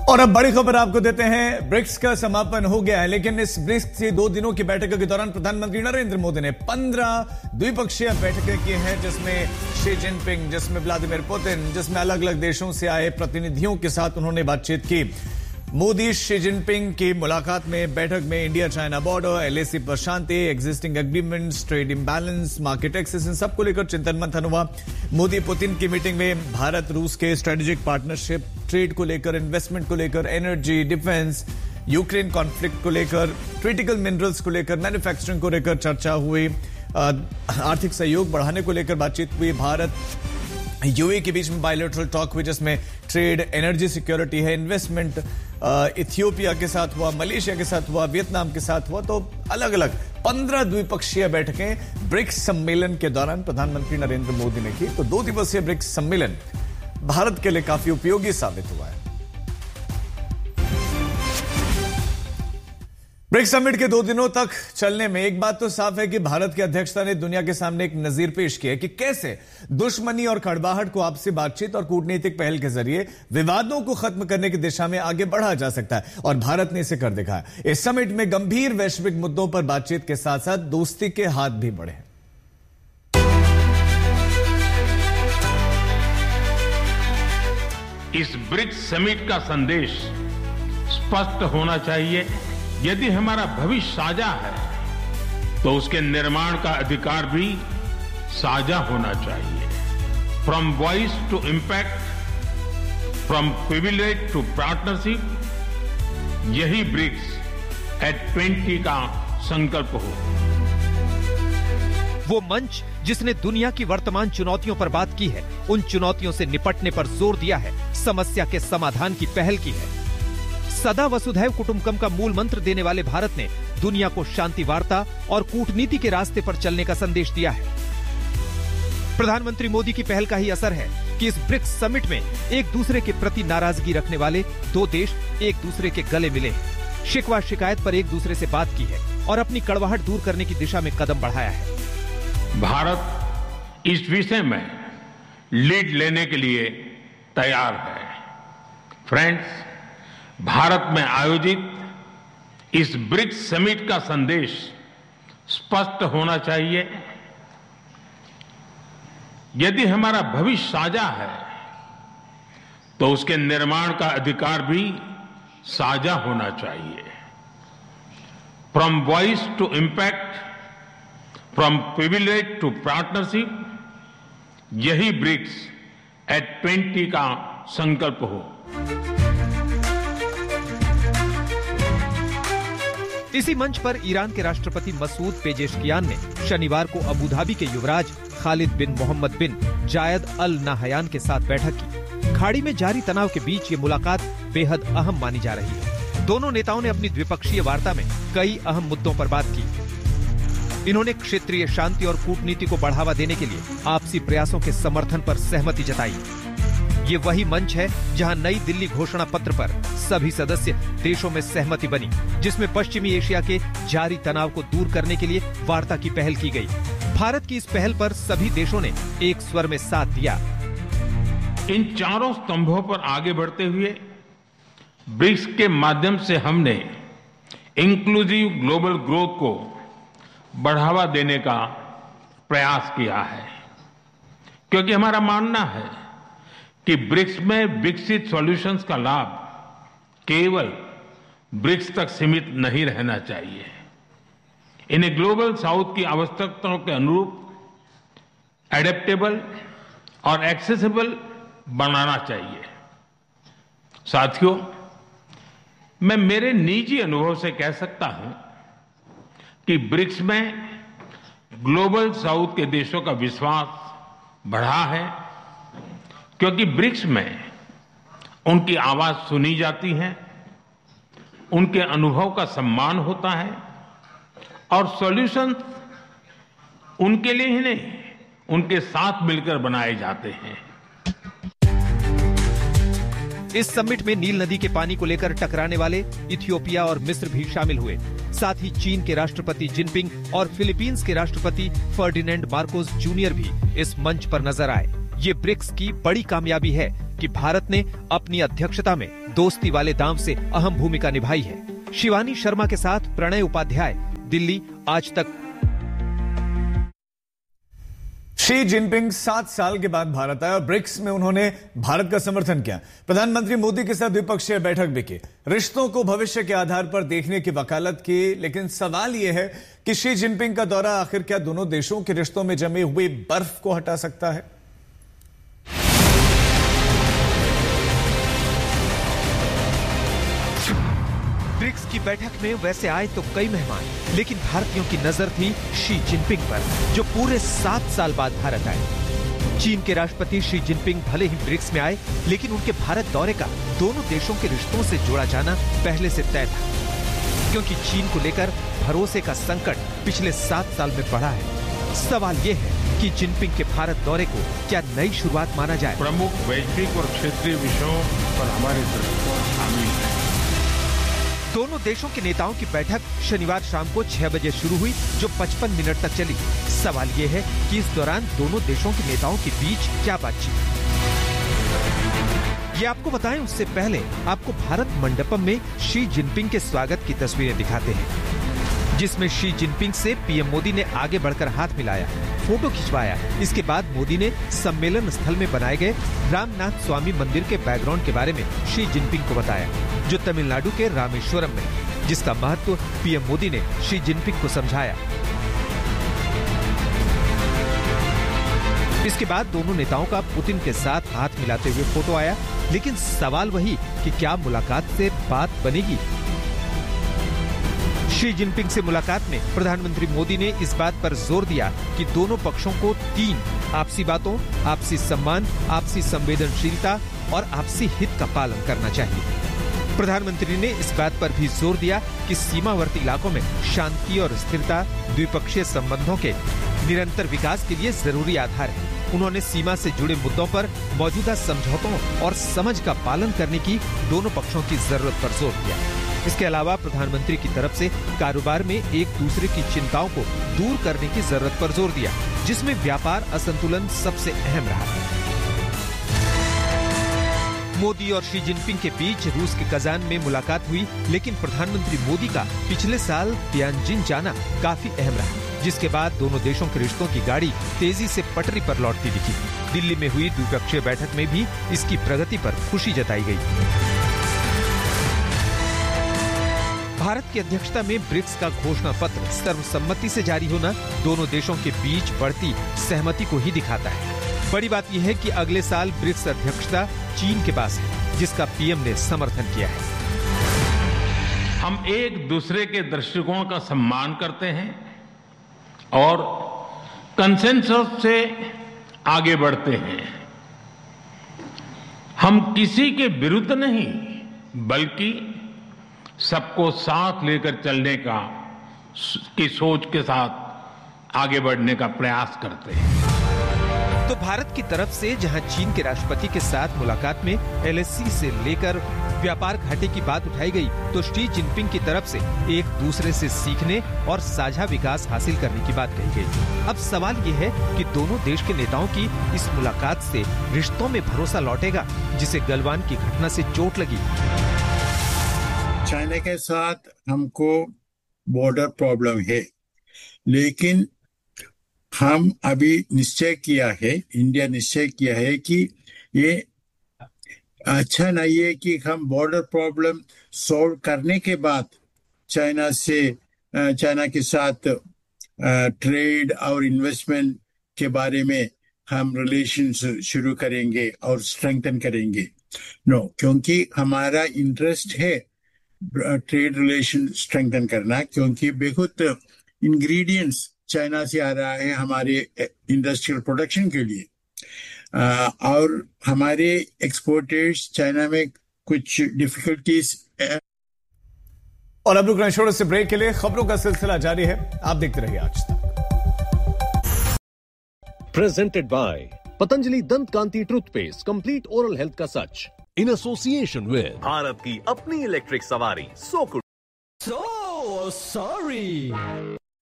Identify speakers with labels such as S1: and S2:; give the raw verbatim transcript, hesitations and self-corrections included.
S1: और अब बड़ी खबर आपको देते हैं। ब्रिक्स का समापन हो गया है, लेकिन इस ब्रिक्स की दो दिनों की बैठकों के दौरान प्रधानमंत्री नरेंद्र मोदी ने पंद्रह द्विपक्षीय बैठकें की हैं, जिसमें शी जिनपिंग, जिसमें व्लादिमीर पुतिन, जिसमें अलग अलग देशों से आए प्रतिनिधियों के साथ उन्होंने बातचीत की। मोदी शी जिनपिंग की मुलाकात में बैठक में इंडिया चाइना बॉर्डर, एलएसी पर शांति, existing agreements, trade imbalance, market access, इन सबको लेकर चिंतन मंथन हुआ। मोदी पुतिन की मीटिंग में भारत रूस के स्ट्रेटेजिक पार्टनरशिप, ट्रेड को लेकर, इन्वेस्टमेंट को लेकर, एनर्जी, डिफेंस, यूक्रेन कॉन्फ्लिक्ट को लेकर, क्रिटिकल मिनरल्स को लेकर, मैन्युफैक्चरिंग को लेकर चर्चा हुई। आर्थिक सहयोग बढ़ाने को लेकर बातचीत हुई। भारत यूए के बीच में बायलैटरल टॉक हुई, जिसमें ट्रेड, एनर्जी सिक्योरिटी है, इन्वेस्टमेंट इथियोपिया के साथ हुआ, मलेशिया के साथ हुआ, वियतनाम के साथ हुआ। तो अलग अलग पंद्रह द्विपक्षीय बैठकें ब्रिक्स सम्मेलन के दौरान प्रधानमंत्री नरेंद्र मोदी ने की। तो दो दिवसीय ब्रिक्स सम्मेलन भारत के लिए काफी उपयोगी साबित हुआ है। ब्रिक्स समिट के दो दिनों तक चलने में एक बात तो साफ है कि भारत की अध्यक्षता ने दुनिया के सामने एक नजीर पेश किया कि कैसे दुश्मनी और कड़वाहट को आपसी बातचीत और कूटनीतिक पहल के जरिए विवादों को खत्म करने की दिशा में आगे बढ़ा जा सकता है, और भारत ने इसे कर दिखाया। इस समिट में गंभीर वैश्विक मुद्दों पर बातचीत के साथ साथ दोस्ती के हाथ भी बढ़े।
S2: इस ब्रिक्स समिट का संदेश स्पष्ट होना चाहिए। यदि हमारा भविष्य साझा है तो उसके निर्माण का अधिकार भी साझा होना चाहिए। From voice to impact, from privilege to partnership, यही ब्रिक्स एट ट्वेंटी का संकल्प हो।
S3: वो मंच जिसने दुनिया की वर्तमान चुनौतियों पर बात की है, उन चुनौतियों से निपटने पर जोर दिया है, समस्या के समाधान की पहल की है। सदा वसुधैव कुटुंबकम का मूल मंत्र देने वाले भारत ने दुनिया को शांति वार्ता और कूटनीति के रास्ते पर चलने का संदेश दिया है। प्रधानमंत्री मोदी की पहल का ही असर है कि इस ब्रिक्स समिट में एक दूसरे के प्रति नाराजगी रखने वाले दो देश एक दूसरे के गले मिले हैं, शिकवा शिकायत पर एक दूसरे से बात की है और अपनी कड़वाहट दूर करने की दिशा में कदम बढ़ाया है।
S2: भारत इस विषय में लीड लेने के लिए तैयार है। फ्रेंड्स, भारत में आयोजित इस ब्रिक्स समिट का संदेश स्पष्ट होना चाहिए। यदि हमारा भविष्य साझा है तो उसके निर्माण का अधिकार भी साझा होना चाहिए। From voice to impact, from privilege to partnership, यही ब्रिक्स एट ट्वेंटी का संकल्प हो।
S3: इसी मंच पर ईरान के राष्ट्रपति मसूद पेजेशकियान ने शनिवार को अबू धाबी के युवराज खालिद बिन मोहम्मद बिन जायद अल नाहयान के साथ बैठक की। खाड़ी में जारी तनाव के बीच ये मुलाकात बेहद अहम मानी जा रही है। दोनों नेताओं ने अपनी द्विपक्षीय वार्ता में कई अहम मुद्दों पर बात की। इन्होंने क्षेत्रीय शांति और कूटनीति को बढ़ावा देने के लिए आपसी प्रयासों के समर्थन पर सहमति जताई। ये वही मंच है जहां नई दिल्ली घोषणा पत्र पर सभी सदस्य देशों में सहमति बनी, जिसमें पश्चिमी एशिया के जारी तनाव को दूर करने के लिए वार्ता की पहल की गई। भारत की इस पहल पर सभी देशों ने एक स्वर में साथ दिया।
S2: इन चारों स्तंभों पर आगे बढ़ते हुए ब्रिक्स के माध्यम से हमने इंक्लूसिव ग्लोबल ग्रोथ को बढ़ावा देने का प्रयास किया है, क्योंकि हमारा मानना है कि ब्रिक्स में विकसित सॉल्यूशंस का लाभ केवल ब्रिक्स तक सीमित नहीं रहना चाहिए। इन्हें ग्लोबल साउथ की आवश्यकताओं के अनुरूप एडेप्टेबल और एक्सेसिबल बनाना चाहिए। साथियों, मैं मेरे निजी अनुभव से कह सकता हूं कि ब्रिक्स में ग्लोबल साउथ के देशों का विश्वास बढ़ा है, क्योंकि ब्रिक्स में उनकी आवाज सुनी जाती है, उनके अनुभव का सम्मान होता है और सॉल्यूशन उनके लिए ही नहीं, उनके साथ मिलकर बनाए जाते हैं।
S3: इस समिट में नील नदी के पानी को लेकर टकराने वाले इथियोपिया और मिस्र भी शामिल हुए। साथ ही चीन के राष्ट्रपति जिनपिंग और फिलीपींस के राष्ट्रपति फर्डिनेंड मार्कोस जूनियर भी इस मंच पर नजर आए। ये ब्रिक्स की बड़ी कामयाबी है जबकि भारत ने अपनी अध्यक्षता में दोस्ती वाले दांव से अहम भूमिका निभाई है। शिवानी शर्मा के साथ प्रणय उपाध्याय, दिल्ली, आज तक।
S1: शी जिनपिंग सात साल के बाद भारत आए और ब्रिक्स में उन्होंने भारत का समर्थन किया। प्रधानमंत्री मोदी के साथ द्विपक्षीय बैठक भी की, रिश्तों को भविष्य के आधार पर देखने की वकालत की। लेकिन सवाल यह है कि शी जिनपिंग का दौरा आखिर क्या दोनों देशों के रिश्तों में जमे हुए बर्फ को हटा सकता है?
S3: ब्रिक्स की बैठक में वैसे आए तो कई मेहमान, लेकिन भारतीयों की नजर थी शी जिनपिंग पर, जो पूरे सात साल बाद भारत आए। चीन के राष्ट्रपति शी जिनपिंग भले ही ब्रिक्स में आए, लेकिन उनके भारत दौरे का दोनों देशों के रिश्तों से जोड़ा जाना पहले से तय था, क्योंकि चीन को लेकर भरोसे का संकट पिछले सात साल में बढ़ा है। सवाल ये है कि जिनपिंग के भारत दौरे को क्या नई शुरुआत माना जाए?
S2: प्रमुख वैश्विक और क्षेत्रीय विषयों पर हमारे दृष्टिकोण शामिल है।
S3: दोनों देशों के नेताओं की बैठक शनिवार शाम को छह बजे शुरू हुई, जो पचपन मिनट तक चली। सवाल ये है कि इस दौरान दोनों देशों के नेताओं के बीच क्या बातचीत। ये आपको बताएं, उससे पहले आपको भारत मंडपम में शी जिनपिंग के स्वागत की तस्वीरें दिखाते हैं, जिसमें शी जिनपिंग से पीएम मोदी ने आगे बढ़कर हाथ मिलाया, फोटो खिंचवाया। इसके बाद मोदी ने सम्मेलन स्थल में बनाए गए रामनाथ स्वामी मंदिर के बैकग्राउंड के बारे में शी जिनपिंग को बताया, जो तमिलनाडु के रामेश्वरम में, जिसका महत्व पीएम मोदी ने शी जिनपिंग को समझाया। इसके बाद दोनों नेताओं का पुतिन के साथ हाथ मिलाते हुए फोटो आया, लेकिन सवाल वही कि क्या मुलाकात से बात बनेगी? शी जिनपिंग से मुलाकात में प्रधानमंत्री मोदी ने इस बात पर जोर दिया कि दोनों पक्षों को तीन आपसी बातों, आपसी सम्मान, आपसी संवेदनशीलता और आपसी हित का पालन करना चाहिए। प्रधानमंत्री ने इस बात पर भी जोर दिया कि सीमावर्ती इलाकों में शांति और स्थिरता द्विपक्षीय संबंधों के निरंतर विकास के लिए जरूरी आधार है। उन्होंने सीमा से जुड़े मुद्दों पर मौजूदा समझौतों और समझ का पालन करने की दोनों पक्षों की जरूरत पर जोर दिया। इसके अलावा प्रधानमंत्री की तरफ से कारोबार में एक दूसरे की चिंताओं को दूर करने की जरूरत पर जोर दिया, जिसमें व्यापार असंतुलन सबसे अहम रहा। मोदी और शी जिनपिंग के बीच रूस के कजान में मुलाकात हुई, लेकिन प्रधानमंत्री मोदी का पिछले साल तियानजिन जाना काफी अहम रहा, जिसके बाद दोनों देशों के रिश्तों की गाड़ी तेजी से पटरी पर लौटती दिखी। दिल्ली में हुई द्विपक्षीय बैठक में भी इसकी प्रगति पर खुशी जताई गई। भारत की अध्यक्षता में ब्रिक्स का घोषणा पत्र सर्वसम्मति से जारी होना दोनों देशों के बीच बढ़ती सहमति को ही दिखाता है। बड़ी बात यह है कि अगले साल ब्रिक्स अध्यक्षता चीन के पास है, जिसका पीएम ने समर्थन किया है।
S2: हम एक दूसरे के दृष्टिकोण का सम्मान करते हैं और कंसेंसस से आगे बढ़ते हैं। हम किसी के विरुद्ध नहीं, बल्कि सबको साथ लेकर चलने का की सोच के साथ आगे बढ़ने का प्रयास करते हैं।
S3: तो भारत की तरफ से जहां चीन के राष्ट्रपति के साथ मुलाकात में एलएसी से लेकर व्यापार घाटे की बात उठाई गई, तो शी जिनपिंग की तरफ से एक दूसरे से सीखने और साझा विकास हासिल करने की बात कही गई। अब सवाल ये है कि दोनों देश के नेताओं की इस मुलाकात से रिश्तों में भरोसा लौटेगा, जिसे गलवान की घटना से चोट लगी।
S4: चाइना के साथ हमको बॉर्डर प्रॉब्लम है, लेकिन हम अभी निश्चय किया है, इंडिया निश्चय किया है कि ये अच्छा नहीं है कि हम बॉर्डर प्रॉब्लम सॉल्व करने के बाद चाइना से चाइना के साथ ट्रेड और इन्वेस्टमेंट के बारे में हम रिलेशंस शुरू करेंगे और स्ट्रेंथन करेंगे। नो no, क्योंकि हमारा इंटरेस्ट है ट्रेड रिलेशन स्ट्रेंथन करना, क्योंकि बहुत इंग्रेडिएंट्स चाइना से आ रहा है हमारे इंडस्ट्रियल प्रोडक्शन के लिए, आ, और हमारे एक्सपोर्टर्स चाइना में कुछ डिफिकल्टीज।
S1: और अब रुक रहे हैं से ब्रेक के लिए। खबरों का सिलसिला जारी है, आप देखते रहिए आज तक।
S5: प्रेजेंटेड बाय पतंजलि दंत कांति टूथपेस्ट, कंप्लीट ओरल हेल्थ का सच, इन एसोसिएशन विद
S6: भारत की अपनी इलेक्ट्रिक सवारी सो
S7: सो सॉरी